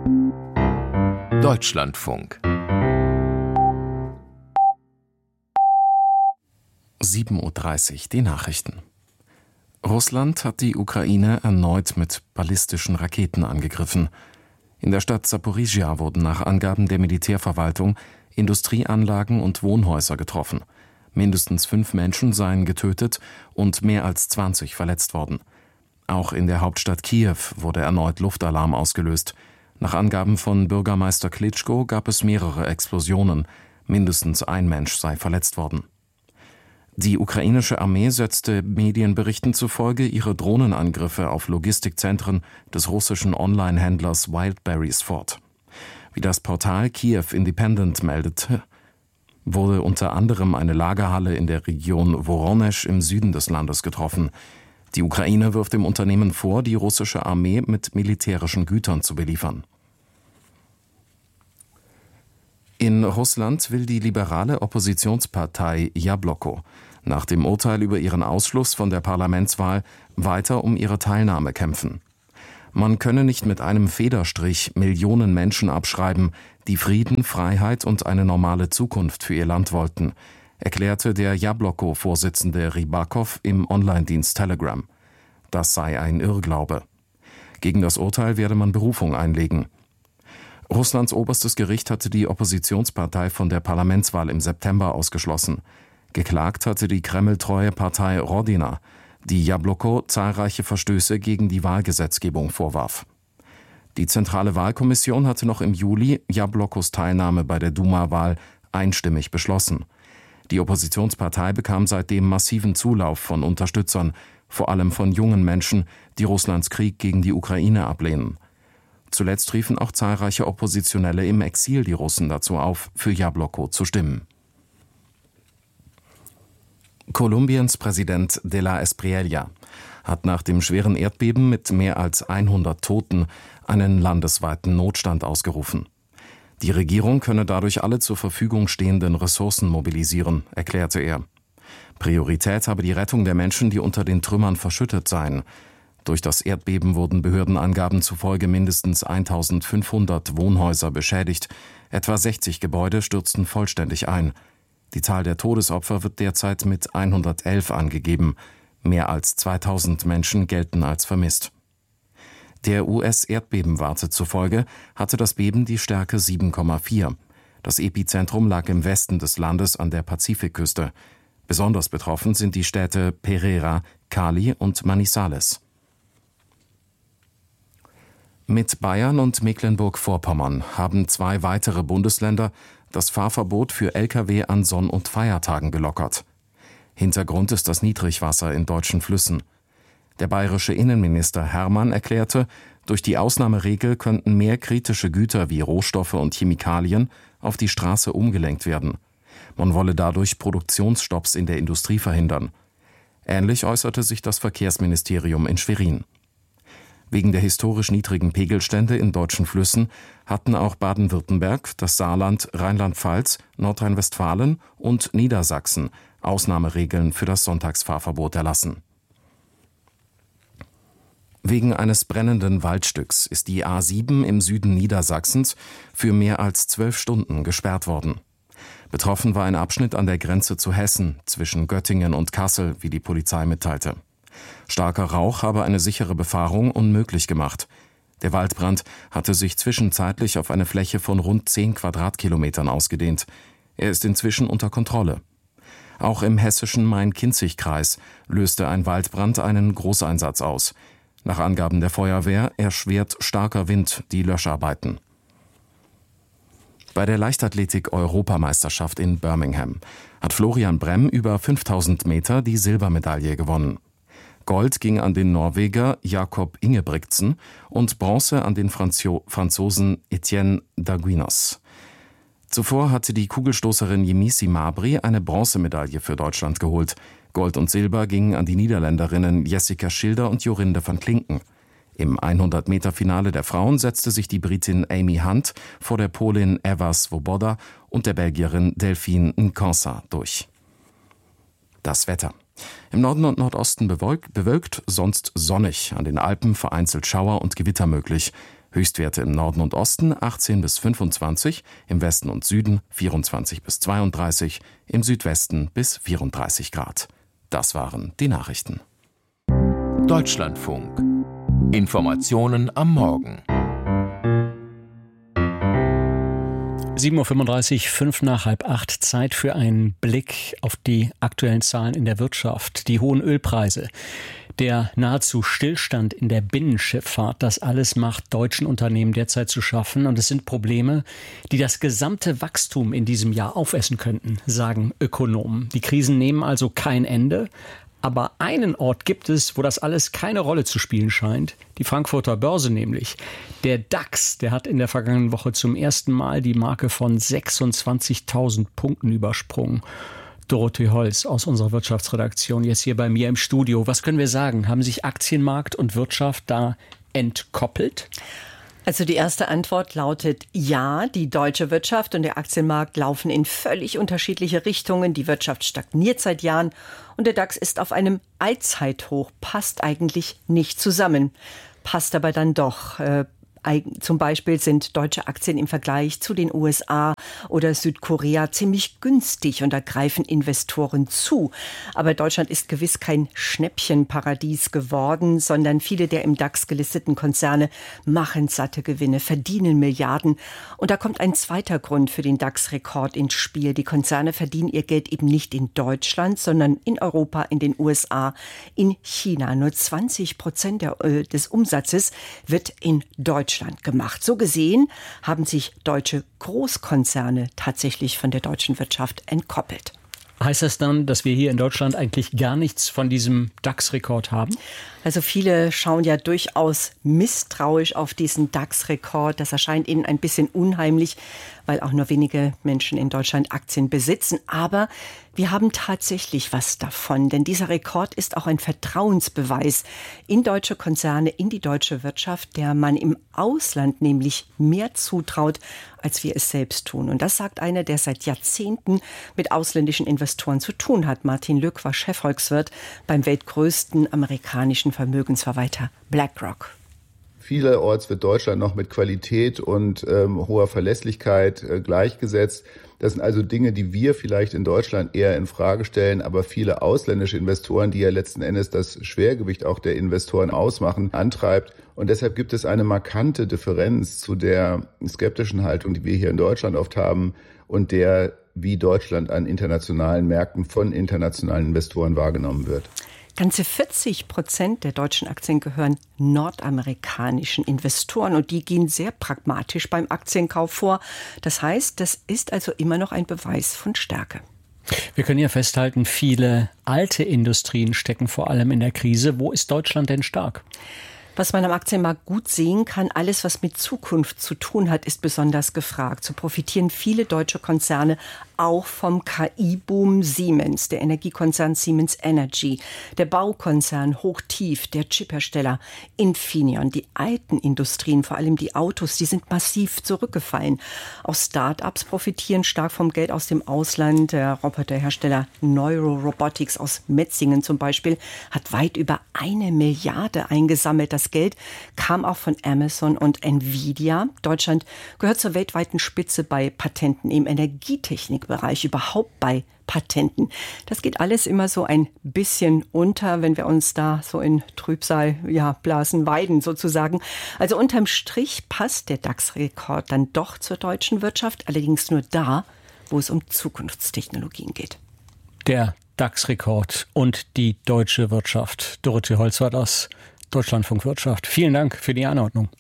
Deutschlandfunk 7:30 Uhr, die Nachrichten. Russland hat die Ukraine erneut mit ballistischen Raketen angegriffen. In der Stadt Saporizhia wurden nach Angaben der Militärverwaltung Industrieanlagen und Wohnhäuser getroffen. Mindestens 5 Menschen seien getötet und mehr als 20 verletzt worden. Auch in der Hauptstadt Kiew wurde erneut Luftalarm ausgelöst. Nach Angaben von Bürgermeister Klitschko gab es mehrere Explosionen. Mindestens ein Mensch sei verletzt worden. Die ukrainische Armee setzte Medienberichten zufolge ihre Drohnenangriffe auf Logistikzentren des russischen Online-Händlers Wildberries fort. Wie das Portal Kiew Independent meldete, wurde unter anderem eine Lagerhalle in der Region Woronesch im Süden des Landes getroffen. Die Ukraine wirft dem Unternehmen vor, die russische Armee mit militärischen Gütern zu beliefern. In Russland will die liberale Oppositionspartei Jabloko nach dem Urteil über ihren Ausschluss von der Parlamentswahl weiter um ihre Teilnahme kämpfen. Man könne nicht mit einem Federstrich Millionen Menschen abschreiben, die Frieden, Freiheit und eine normale Zukunft für ihr Land wollten, erklärte der Jabloko-Vorsitzende Rybakov im Online-Dienst Telegram. Das sei ein Irrglaube. Gegen das Urteil werde man Berufung einlegen. Russlands oberstes Gericht hatte die Oppositionspartei von der Parlamentswahl im September ausgeschlossen. Geklagt hatte die kremltreue Partei Rodina, die Jabloko zahlreiche Verstöße gegen die Wahlgesetzgebung vorwarf. Die Zentrale Wahlkommission hatte noch im Juli Jablokos Teilnahme bei der Duma-Wahl einstimmig beschlossen. Die Oppositionspartei bekam seitdem massiven Zulauf von Unterstützern, vor allem von jungen Menschen, die Russlands Krieg gegen die Ukraine ablehnen. Zuletzt riefen auch zahlreiche Oppositionelle im Exil die Russen dazu auf, für Jabloko zu stimmen. Kolumbiens Präsident de la Espriella hat nach dem schweren Erdbeben mit mehr als 100 Toten einen landesweiten Notstand ausgerufen. Die Regierung könne dadurch alle zur Verfügung stehenden Ressourcen mobilisieren, erklärte er. Priorität habe die Rettung der Menschen, die unter den Trümmern verschüttet seien. Durch das Erdbeben wurden Behördenangaben zufolge mindestens 1500 Wohnhäuser beschädigt. Etwa 60 Gebäude stürzten vollständig ein. Die Zahl der Todesopfer wird derzeit mit 111 angegeben. Mehr als 2000 Menschen gelten als vermisst. Der US-Erdbebenwarte zufolge hatte das Beben die Stärke 7,4. Das Epizentrum lag im Westen des Landes an der Pazifikküste. Besonders betroffen sind die Städte Pereira, Cali und Manizales. Mit Bayern und Mecklenburg-Vorpommern haben 2 weitere Bundesländer das Fahrverbot für Lkw an Sonn- und Feiertagen gelockert. Hintergrund ist das Niedrigwasser in deutschen Flüssen. Der bayerische Innenminister Hermann erklärte, durch die Ausnahmeregel könnten mehr kritische Güter wie Rohstoffe und Chemikalien auf die Straße umgelenkt werden. Man wolle dadurch Produktionsstopps in der Industrie verhindern. Ähnlich äußerte sich das Verkehrsministerium in Schwerin. Wegen der historisch niedrigen Pegelstände in deutschen Flüssen hatten auch Baden-Württemberg, das Saarland, Rheinland-Pfalz, Nordrhein-Westfalen und Niedersachsen Ausnahmeregeln für das Sonntagsfahrverbot erlassen. Wegen eines brennenden Waldstücks ist die A7 im Süden Niedersachsens für mehr als 12 Stunden gesperrt worden. Betroffen war ein Abschnitt an der Grenze zu Hessen zwischen Göttingen und Kassel, wie die Polizei mitteilte. Starker Rauch habe eine sichere Befahrung unmöglich gemacht. Der Waldbrand hatte sich zwischenzeitlich auf eine Fläche von rund 10 Quadratkilometern ausgedehnt. Er ist inzwischen unter Kontrolle. Auch im hessischen Main-Kinzig-Kreis löste ein Waldbrand einen Großeinsatz aus. Nach Angaben der Feuerwehr erschwert starker Wind die Löscharbeiten. Bei der Leichtathletik-Europameisterschaft in Birmingham hat Florian Bremm über 5000 Meter die Silbermedaille gewonnen. Gold ging an den Norweger Jakob Ingebrigtsen und Bronze an den Franzosen Etienne Daguinos. Zuvor hatte die Kugelstoßerin Yemisi Mabry eine Bronzemedaille für Deutschland geholt. Gold und Silber gingen an die Niederländerinnen Jessica Schilder und Jorinde van Klinken. Im 100-Meter-Finale der Frauen setzte sich die Britin Amy Hunt vor der Polin Eva Svoboda und der Belgierin Delphine Nkansa durch. Das Wetter. Im Norden und Nordosten bewölkt, sonst sonnig. An den Alpen vereinzelt Schauer und Gewitter möglich. Höchstwerte im Norden und Osten 18 bis 25, im Westen und Süden 24 bis 32, im Südwesten bis 34 Grad. Das waren die Nachrichten. Deutschlandfunk. Informationen am Morgen. 7.35 Uhr, 5 nach halb 8, Zeit für einen Blick auf die aktuellen Zahlen in der Wirtschaft. Die hohen Ölpreise, der nahezu Stillstand in der Binnenschifffahrt, das alles macht deutschen Unternehmen derzeit zu schaffen. Und es sind Probleme, die das gesamte Wachstum in diesem Jahr aufessen könnten, sagen Ökonomen. Die Krisen nehmen also kein Ende. Aber einen Ort gibt es, wo das alles keine Rolle zu spielen scheint. Die Frankfurter Börse nämlich. Der DAX, der hat in der vergangenen Woche zum ersten Mal die Marke von 26.000 Punkten übersprungen. Dorothee Holz aus unserer Wirtschaftsredaktion jetzt hier bei mir im Studio. Was können wir sagen? Haben sich Aktienmarkt und Wirtschaft da entkoppelt? Also die erste Antwort lautet ja, die deutsche Wirtschaft und der Aktienmarkt laufen in völlig unterschiedliche Richtungen. Die Wirtschaft stagniert seit Jahren und der DAX ist auf einem Allzeithoch, passt eigentlich nicht zusammen. Passt aber dann doch. Zum Beispiel sind deutsche Aktien im Vergleich zu den USA oder Südkorea ziemlich günstig und da greifen Investoren zu. Aber Deutschland ist gewiss kein Schnäppchenparadies geworden, sondern viele der im DAX gelisteten Konzerne machen satte Gewinne, verdienen Milliarden. Und da kommt ein zweiter Grund für den DAX-Rekord ins Spiel. Die Konzerne verdienen ihr Geld eben nicht in Deutschland, sondern in Europa, in den USA, in China. Nur 20% des Umsatzes wird in Deutschland gemacht. So gesehen haben sich deutsche Großkonzerne tatsächlich von der deutschen Wirtschaft entkoppelt. Heißt das dann, dass wir hier in Deutschland eigentlich gar nichts von diesem DAX-Rekord haben? Also viele schauen ja durchaus misstrauisch auf diesen DAX-Rekord. Das erscheint ihnen ein bisschen unheimlich, weil auch nur wenige Menschen in Deutschland Aktien besitzen. Aber wir haben tatsächlich was davon, denn dieser Rekord ist auch ein Vertrauensbeweis in deutsche Konzerne, in die deutsche Wirtschaft, der man im Ausland nämlich mehr zutraut, als wir es selbst tun. Und das sagt einer, der seit Jahrzehnten mit ausländischen Investoren zu tun hat. Martin Lück war Chefvolkswirt beim weltgrößten amerikanischen Vermögensverwalter BlackRock. Vielerorts wird Deutschland noch mit Qualität und hoher Verlässlichkeit gleichgesetzt. Das sind also Dinge, die wir vielleicht in Deutschland eher in Frage stellen, aber viele ausländische Investoren, die ja letzten Endes das Schwergewicht auch der Investoren ausmachen, antreibt. Und deshalb gibt es eine markante Differenz zu der skeptischen Haltung, die wir hier in Deutschland oft haben und der, wie Deutschland an internationalen Märkten von internationalen Investoren wahrgenommen wird. Ganze 40% der deutschen Aktien gehören nordamerikanischen Investoren und die gehen sehr pragmatisch beim Aktienkauf vor. Das heißt, das ist also immer noch ein Beweis von Stärke. Wir können ja festhalten, viele alte Industrien stecken vor allem in der Krise. Wo ist Deutschland denn stark? Was man am Aktienmarkt gut sehen kann, alles, was mit Zukunft zu tun hat, ist besonders gefragt. So profitieren viele deutsche Konzerne auch vom KI-Boom Siemens, der Energiekonzern Siemens Energy, der Baukonzern Hochtief, der Chiphersteller Infineon. Die alten Industrien, vor allem die Autos, die sind massiv zurückgefallen. Auch Start-ups profitieren stark vom Geld aus dem Ausland. Der Roboterhersteller Neurorobotics aus Metzingen zum Beispiel hat weit über 1 Milliarde eingesammelt. Das Geld kam auch von Amazon und Nvidia. Deutschland gehört zur weltweiten Spitze bei Patenten im Energietechnikbereich, überhaupt bei Patenten. Das geht alles immer so ein bisschen unter, wenn wir uns da so in Trübsalblasen weiden sozusagen. Also unterm Strich passt der DAX-Rekord dann doch zur deutschen Wirtschaft, allerdings nur da, wo es um Zukunftstechnologien geht. Der DAX-Rekord und die deutsche Wirtschaft. Dorothee Holz war das. Deutschlandfunk Wirtschaft. Vielen Dank für die Anordnung.